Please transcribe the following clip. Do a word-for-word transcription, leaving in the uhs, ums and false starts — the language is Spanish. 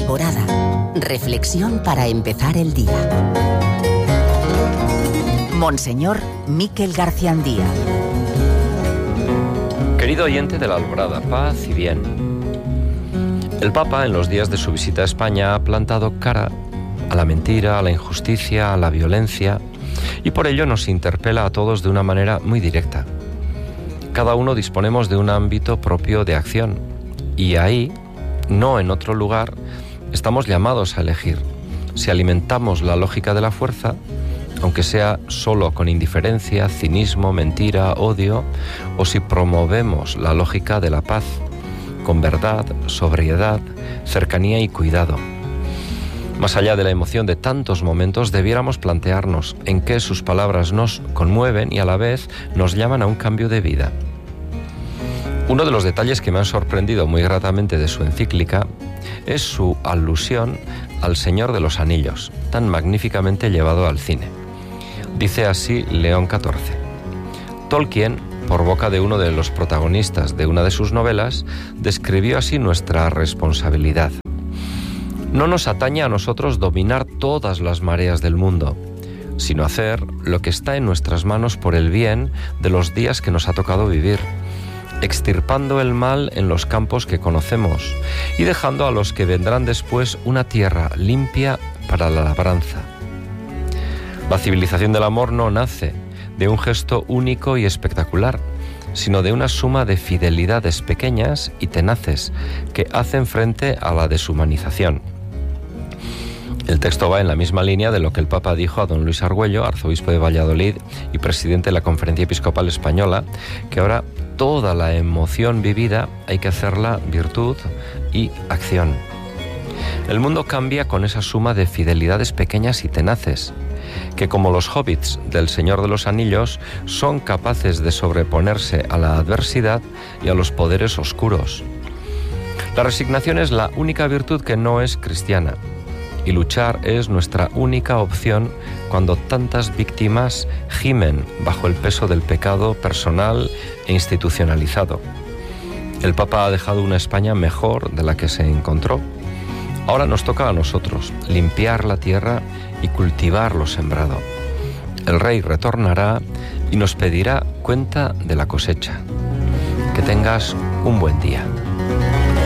Alborada. Reflexión para empezar el día. Monseñor Miquel Garciandía. Querido oyente de la Alborada, paz y bien. El Papa, en los días de su visita a España, ha plantado cara a la mentira, a la injusticia, a la violencia, y por ello nos interpela a todos de una manera muy directa. Cada uno disponemos de un ámbito propio de acción, y ahí, no en otro lugar, estamos llamados a elegir si alimentamos la lógica de la fuerza, aunque sea solo con indiferencia, cinismo, mentira, odio, o si promovemos la lógica de la paz, con verdad, sobriedad, cercanía y cuidado. Más allá de la emoción de tantos momentos, debiéramos plantearnos en qué sus palabras nos conmueven y a la vez nos llaman a un cambio de vida. Uno de los detalles que me han sorprendido muy gratamente de su encíclica es su alusión al Señor de los Anillos, tan magníficamente llevado al cine. Dice así León catorce. Tolkien, por boca de uno de los protagonistas de una de sus novelas, describió así nuestra responsabilidad. No nos atañe a nosotros dominar todas las mareas del mundo, sino hacer lo que está en nuestras manos por el bien de los días que nos ha tocado vivir, extirpando el mal en los campos que conocemos y dejando a los que vendrán después una tierra limpia para la labranza. La civilización del amor no nace de un gesto único y espectacular, sino de una suma de fidelidades pequeñas y tenaces que hacen frente a la deshumanización. El texto va en la misma línea de lo que el Papa dijo a don Luis Argüello, arzobispo de Valladolid y presidente de la Conferencia Episcopal Española, que ahora toda la emoción vivida hay que hacerla virtud y acción. El mundo cambia con esa suma de fidelidades pequeñas y tenaces, que como los hobbits del Señor de los Anillos son capaces de sobreponerse a la adversidad y a los poderes oscuros. La resignación es la única virtud que no es cristiana, y luchar es nuestra única opción cuando tantas víctimas gimen bajo el peso del pecado personal e institucionalizado. El Papa ha dejado una España mejor de la que se encontró. Ahora nos toca a nosotros limpiar la tierra y cultivar lo sembrado. El Rey retornará y nos pedirá cuenta de la cosecha. Que tengas un buen día.